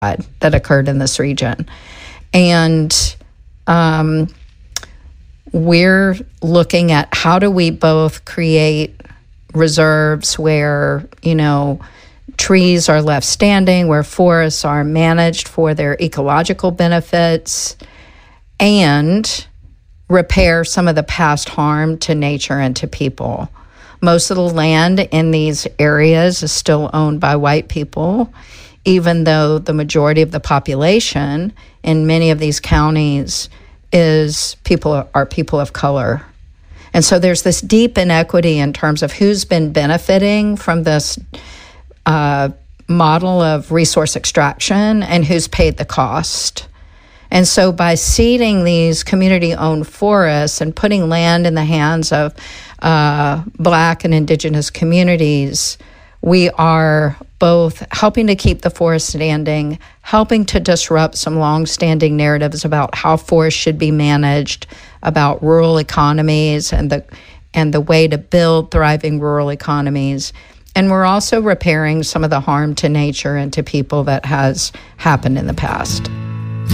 that occurred in this region. And we're looking at how do we both create reserves where, trees are left standing, where forests are managed for their ecological benefits, and repair some of the past harm to nature and to people. Most of the land in these areas is still owned by white people, even though the majority of the population in many of these counties are people of color. And so there's this deep inequity in terms of who's been benefiting from this model of resource extraction and who's paid the cost. And so by seeding these community-owned forests and putting land in the hands of Black and Indigenous communities, we are both helping to keep the forest standing, helping to disrupt some long-standing narratives about how forests should be managed, about rural economies and the way to build thriving rural economies. And we're also repairing some of the harm to nature and to people that has happened in the past.